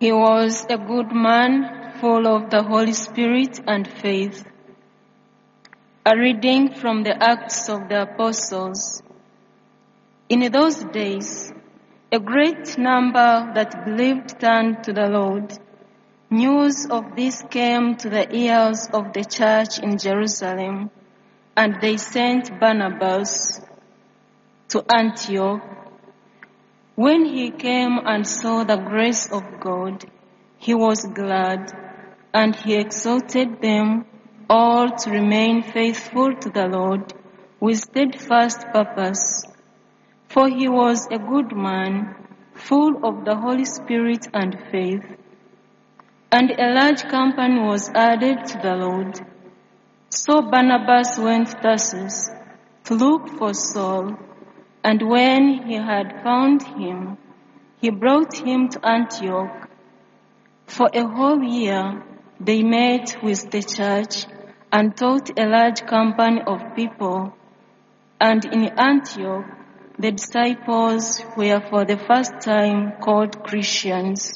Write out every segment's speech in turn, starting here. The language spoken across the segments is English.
He was a good man, full of the Holy Spirit and faith. A reading from the Acts of the Apostles. In those days, a great number that believed turned to the Lord. News of this came to the ears of the church in Jerusalem, and they sent Barnabas to Antioch. When he came and saw the grace of God, he was glad, and he exhorted them all to remain faithful to the Lord with steadfast purpose. For he was a good man, full of the Holy Spirit and faith. And a large company was added to the Lord. So Barnabas went to Tarsus to look for Saul, and when he had found him, he brought him to Antioch. For a whole year they met with the church and taught a large company of people. And in Antioch the disciples were for the first time called Christians.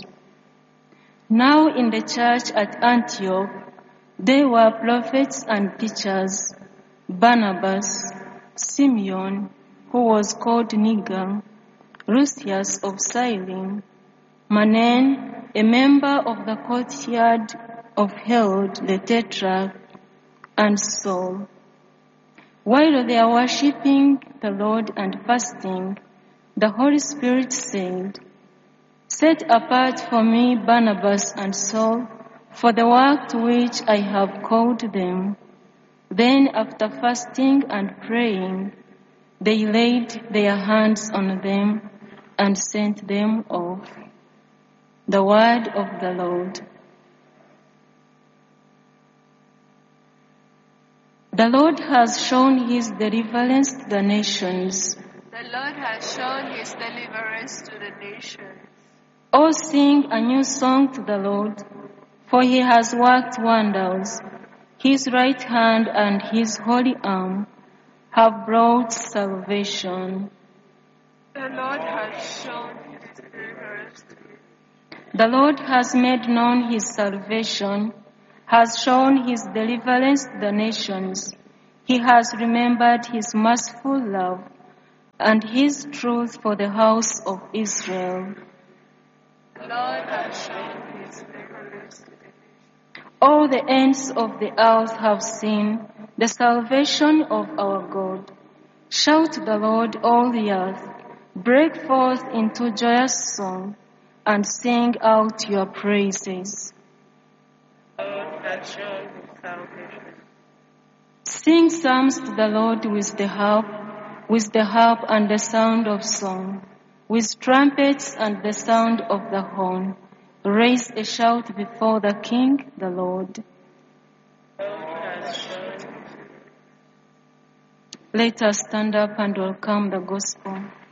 Now in the church at Antioch there were prophets and teachers: Barnabas, Simeon, who was called Niger, Lucius of Cyrene, Manaen, a member of the courtyard of Herod the Tetrarch, and Saul. While they are worshipping the Lord and fasting, the Holy Spirit said, "Set apart for me Barnabas and Saul for the work to which I have called them." Then after fasting and praying, they laid their hands on them and sent them off. The word of the Lord. The Lord has shown his deliverance to the nations. The Lord has shown his deliverance to the nations. Oh, sing a new song to the Lord, for he has worked wonders. His right hand and his holy arm have brought salvation. The Lord has shown his deliverance to you. The Lord has made known his salvation, has shown his deliverance to the nations. He has remembered his merciful love and his truth for the house of Israel. The Lord has shown his deliverance to the nations. All the ends of the earth have seen the salvation of our God. Shout to the Lord, all the earth. Break forth into joyous song and sing out your praises. The Lord has shown his salvation. Sing psalms to the Lord with the harp and the sound of song, with trumpets and the sound of the horn. Raise a shout before the King, the Lord. Let us stand up and welcome the gospel.